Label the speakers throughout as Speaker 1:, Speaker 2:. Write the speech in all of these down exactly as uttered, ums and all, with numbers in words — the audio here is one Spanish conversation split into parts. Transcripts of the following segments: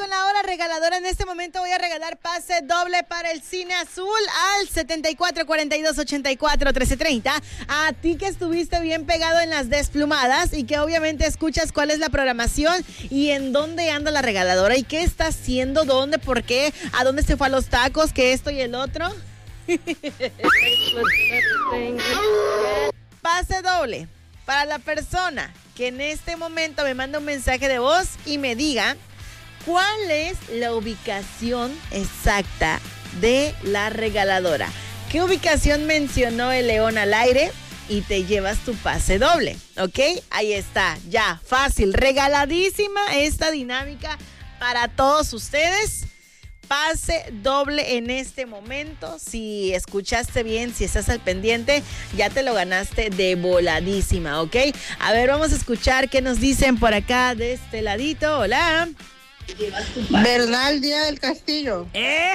Speaker 1: con la hora regaladora. En este momento voy a regalar pase doble para el Cine Azul al setenta y cuatro cuarenta y dos ochenta y cuatro trece treinta. A ti que estuviste bien pegado en las desplumadas y que obviamente escuchas cuál es la programación y en dónde anda la regaladora y qué está haciendo, dónde, por qué, a dónde se fue a los tacos, que esto y el otro. Pase doble para la persona que en este momento me manda un mensaje de voz y me diga cuál es la ubicación exacta de la regaladora. ¿Qué ubicación mencionó el león al aire? Y te llevas tu pase doble, ¿ok? Ahí está, ya, fácil, regaladísima esta dinámica para todos ustedes. Pase doble en este momento. Si escuchaste bien, si estás al pendiente, ya te lo ganaste de voladísima, ¿ok? A ver, vamos a escuchar qué nos dicen por acá de este ladito. Hola.
Speaker 2: Bernal Díaz del Castillo.
Speaker 1: ¡Eh!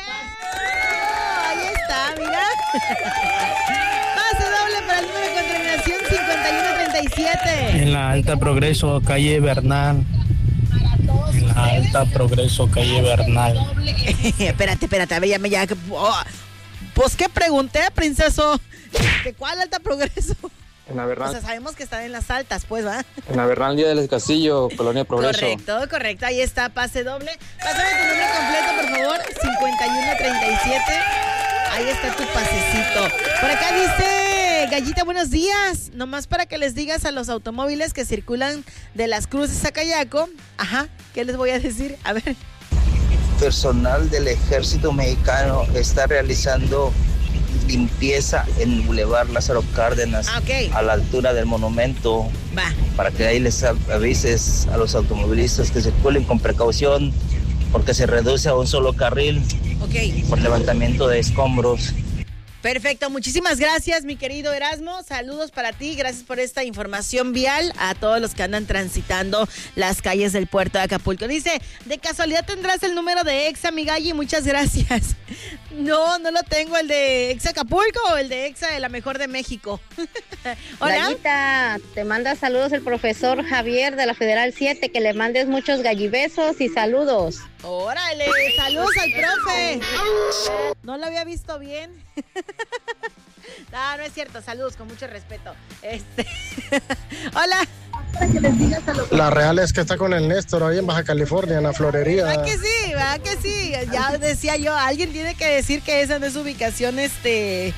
Speaker 1: Ahí está, mira. Pase doble para el número con terminación cincuenta y uno treinta y siete.
Speaker 3: En la Alta Progreso, calle Bernal. En la Alta Progreso, calle Bernal.
Speaker 1: espérate, espérate, a ver, ya me ya. Oh, pues qué pregunté, princeso. ¿De cuál Alta Progreso?
Speaker 4: En la Bernal.
Speaker 1: O sea, sabemos que están en las altas, pues, ¿va?
Speaker 4: En la Bernal Díaz del Castillo, Colonia Progreso.
Speaker 1: Correcto, correcto. Ahí está, pase doble. Pásame tu nombre completo, por favor. cincuenta y uno treinta y siete. Ahí está tu pasecito. Por acá dice Gallita, buenos días. Nomás para que les digas a los automóviles que circulan de Las Cruces a Cayaco. Ajá, ¿qué les voy a decir? A ver.
Speaker 5: Personal del Ejército Mexicano está realizando limpieza en Boulevard Lázaro Cárdenas,
Speaker 1: ah, okay.
Speaker 5: a la altura del monumento.
Speaker 1: Va.
Speaker 5: Para que ahí les avises a los automovilistas que circulen con precaución, porque se reduce a un solo carril,
Speaker 1: okay,
Speaker 5: por levantamiento de escombros.
Speaker 1: Perfecto, muchísimas gracias, mi querido Erasmo. Saludos para ti, gracias por esta información vial a todos los que andan transitando las calles del puerto de Acapulco. Dice, de casualidad tendrás el número de Exa, mi Galli, muchas gracias. No, no lo tengo, el de Exa Acapulco o el de Exa de la mejor de México. Hola.
Speaker 6: Gallita, te manda saludos el profesor Javier de la Federal siete, que le mandes muchos gallibesos y saludos.
Speaker 1: Órale, saludos al profe. No lo había visto bien. No, no es cierto, saludos con mucho respeto. Este. Hola.
Speaker 7: La real es que está con el Néstor ahí en Baja California, en la florería.
Speaker 1: ¿Verdad que sí? ¿Verdad que sí? Ya decía yo, alguien tiene que decir que esa no es ubicación, este...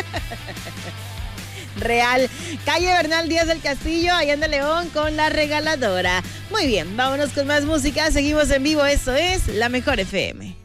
Speaker 1: real. Calle Bernal Díaz del Castillo, allá en León, con la regaladora. Muy bien, vámonos con más música. Seguimos en vivo, eso es La Mejor F M.